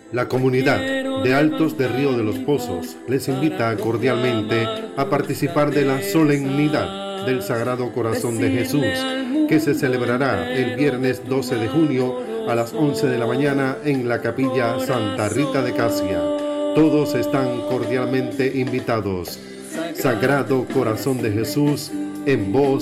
La comunidad de Altos de Río de los Pozos les invita cordialmente a participar de la solemnidad del Sagrado Corazón de Jesús, que se celebrará el viernes 12 de junio a las 11 de la mañana en la Capilla Santa Rita de Casia. Todos están cordialmente invitados. Sagrado Corazón de Jesús, en voz